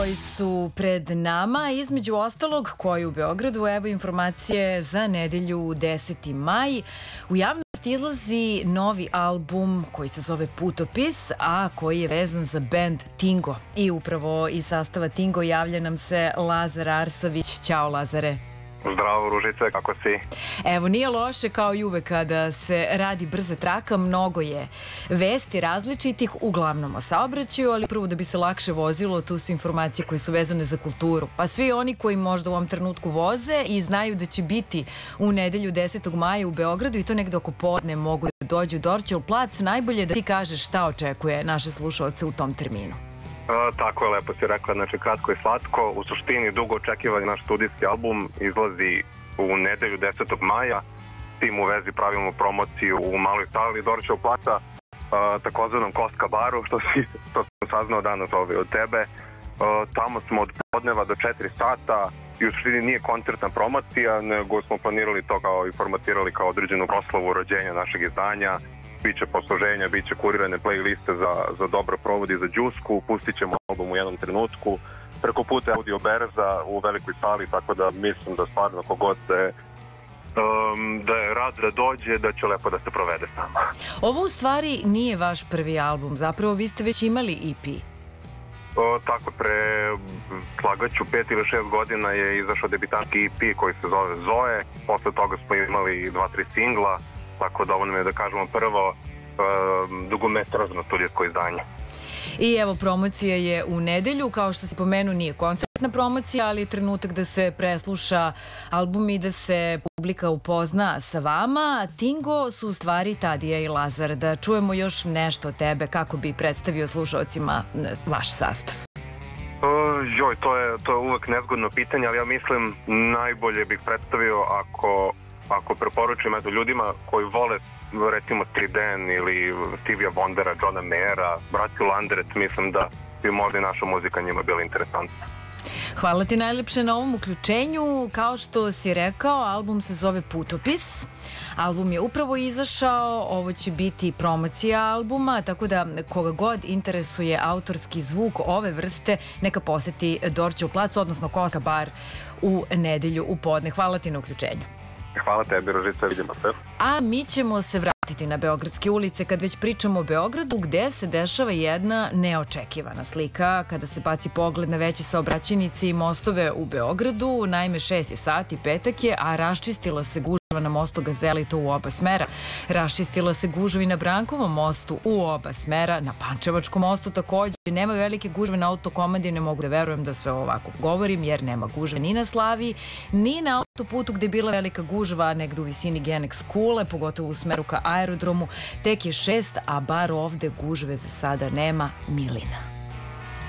koji su pred nama, između ostalog koji u Beogradu, evo informacije za nedelju 10. maj. U javnosti izlazi novi album koji se zove Putopis, a koji je vezan za bend Tingo. I upravo iz sastava Tingo javlja nam se Lazar Arsović. Ćao Lazare. Zdravo Ružice, kako si? Evo, nije loše kao i uvek kada se radi brza traka, mnogo je vesti različitih, uglavnom o saobraćaju, ali prvo da bi se lakše vozilo, tu su informacije koje su vezane za kulturu. Pa svi oni koji možda u ovom trenutku voze i znaju da će biti u nedelju 10. maja u Beogradu i to negde oko podne mogu da dođu u Dorćol plac, najbolje da ti kažeš šta očekuje naše slušalce u tom terminu. Tako je, lepo si rekla, znači kratko i slatko. U suštini dugo očekivani naš studijski album izlazi u nedelju 10. maja. S tim u vezi pravimo promociju u maloj sali Dorćol placa, takozvanom Koska baru, što sam saznao danas od tebe. Tamo smo od podneva do 4 sata i u suštini nije koncertna promocija, nego smo planirali to kao i formatirali kao određenu proslavu rođenja našeg izdanja. Biće posluženja, biće kurirane playliste za dobro provodi za Đusku, pustit ćemo album u jednom trenutku preko puta audio berza u velikoj sali, tako da mislim da stvarno kogod da je rad da dođe, da će lepo da se provede s nama. Ovo u stvari nije vaš prvi album, zapravo vi ste već imali EP. Tako, slagaću 5 ili 6 godina je izašao debitanski EP koji se zove Zoe, posle toga smo imali 2-3 singla, tako da ovo nam je, da kažemo, prvo dugometražno studijsko izdanje. I evo, promocija je u nedelju, kao što si pomenuo, nije koncertna promocija, ali je trenutak da se presluša album i da se publika upozna sa vama. Tingo su u stvari Tadija i Lazar. Da čujemo još nešto od tebe, kako bi predstavio slušalcima vaš sastav. To je uvek nezgodno pitanje, ali ja mislim najbolje bih predstavio ako preporučim ljudima koji vole recimo Triden ili Stevija Wondera, Johna Mayera, braću Landret, mislim da bi možda i naša muzika njima bila interesantna. Hvala ti najlepše na ovom uključenju. Kao što si rekao, album se zove Putopis. Album je upravo izašao, ovo će biti promocija albuma, tako da koga god interesuje autorski zvuk ove vrste, neka poseti Dorćol plac, odnosno Koska bar u nedelju u podne. Hvala ti na uključenju. Hvala tebi, Ružica, vidimo se. A mi ćemo se vratiti na beogradske ulice kad već pričamo o Beogradu, gde se dešava jedna neočekivana slika kada se baci pogled na veće saobraćajnice i mostove u Beogradu. Naime, 6 je sati, petak je, a raščistila se gužva na mostu Gazela i to u oba smera. Raščistila se gužva i na Brankovom mostu u oba smera, na Pančevačkom mostu takođe. Nema velike gužve na autokomandi, ne mogu da verujem da sve ovako govorim, jer nema gužve ni na Slaviji, ni na autoputu gde je bila velika gužva negde u visini Genex kule, pogotovo u smeru ka aerodromu. Tek je 6, a bar ovde gužve za sada nema. Milina.